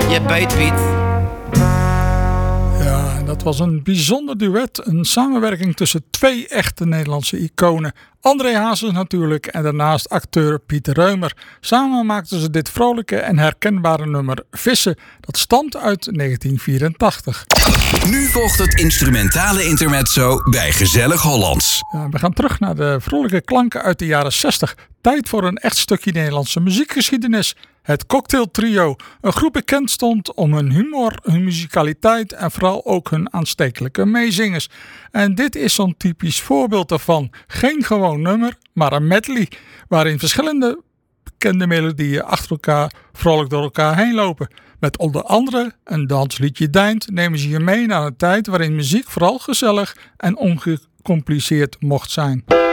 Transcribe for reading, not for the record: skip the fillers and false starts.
Je weet Piet. Ja, dat was een bijzonder duet. Een samenwerking tussen twee echte Nederlandse iconen. André Hazes natuurlijk en daarnaast acteur Piet Reumer. Samen maakten ze dit vrolijke en herkenbare nummer Vissen. Dat stamt uit 1984. Nu volgt het instrumentale intermezzo bij Gezellig Hollands. Ja, we gaan terug naar de vrolijke klanken uit de jaren 60. Tijd voor een echt stukje Nederlandse muziekgeschiedenis. Het Cocktail Trio, een groep bekend stond om hun humor, hun muzikaliteit en vooral ook hun aanstekelijke meezingers. En dit is zo'n typisch voorbeeld daarvan. Geen gewoon nummer, maar een medley, waarin verschillende bekende melodieën achter elkaar vrolijk door elkaar heen lopen. Met onder andere een dansliedje Deint nemen ze je mee naar een tijd waarin muziek vooral gezellig en ongecompliceerd mocht zijn.